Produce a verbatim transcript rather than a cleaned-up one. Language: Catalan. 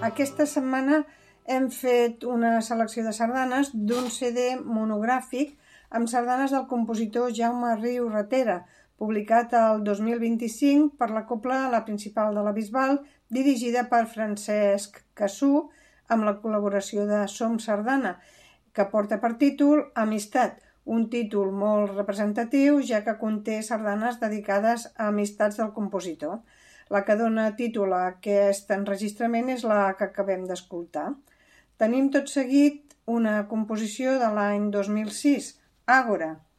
Aquesta setmana hem fet una selecció de sardanes d'un C D monogràfic amb sardanes del compositor Jaume Riu Ratera, publicat el dos mil vint-i-cinc per la Cobla La Principal de la Bisbal, dirigida per Francesc Cassú, amb la col·laboració de Som Sardana, que porta per títol Amistat, un títol molt representatiu, ja que conté sardanes dedicades a amistats del compositor. La que dona títol a aquest enregistrament és la que acabem d'escoltar. Tenim tot seguit una composició de l'any dos mil sis, Àgora.